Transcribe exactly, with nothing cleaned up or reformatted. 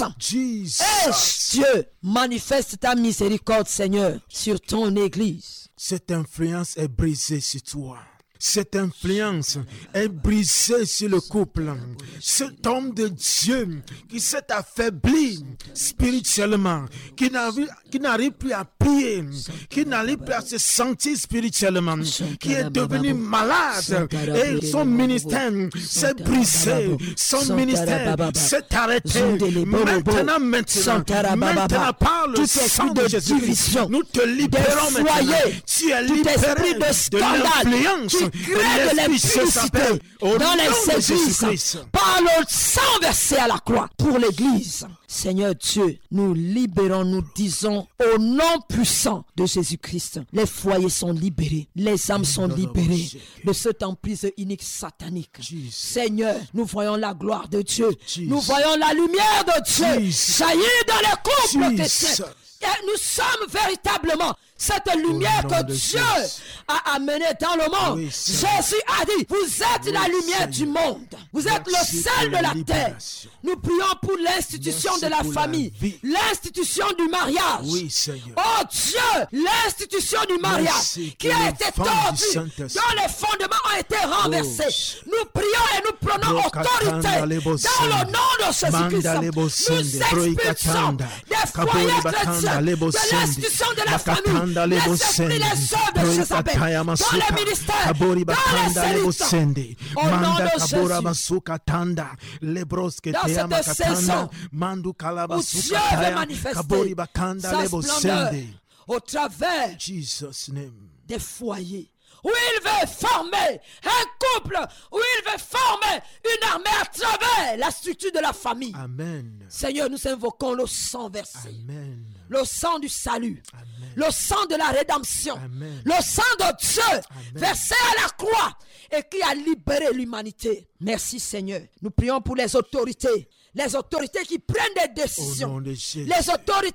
important. Jesus. Et Dieu, manifeste ta miséricorde, Seigneur, sur ton Église. Cette influence est brisée sur toi. Cette influence est brisée sur le couple. Cet homme de Dieu qui s'est affaibli spirituellement, qui n'arrive, qui n'arrive plus à prier, qui n'arrive plus à se sentir spirituellement, qui est devenu malade et son ministère s'est brisé, son ministère s'est arrêté. Maintenant, maintenant, maintenant, par le sang de Jésus, nous te libérons maintenant. Tu es libéré de l'influence crée de l'impudicité dans les églises par le sang versé à la croix pour l'église. Seigneur Dieu, nous libérons, nous disons au nom puissant de Jésus-Christ, les foyers sont libérés, les âmes sont libérées de cette emprise inique satanique. Seigneur, nous voyons la gloire de Dieu, nous voyons la lumière de Dieu jaillir dans les couples chrétiens. Et nous sommes véritablement cette lumière que Dieu a amenée dans le monde. Oui, Jésus a dit, vous êtes oui, la lumière Seigneur. Du monde. Vous êtes Merci le sel de la, la terre. Nous prions pour l'institution Merci de la famille, l'institution du mariage. Oui, oh Dieu, l'institution du mariage Merci qui a été tordue, dont les fondements ont été renversés. Oh. Nous prions et nous prenons autorité dans le nom de Jésus-Christ. Nous expulsons des foyers chrétiens de l'institution de la famille. Les esprits, les œuvres de Jézabel, dans les ministères, dans les sélites, au nom de Jésus, dans cette saison où Dieu veut manifester sa splendeur au travers des foyers, où il veut former un couple, où il veut former une armée à travers la structure de la famille. Amen. Seigneur, nous invoquons le sang versé. Amen. Le sang du salut, Amen. Le sang de la rédemption, Amen. Le sang de Dieu Amen. Versé à la croix et qui a libéré l'humanité. Merci Seigneur. Nous prions pour les autorités, les autorités qui prennent des décisions, les autorités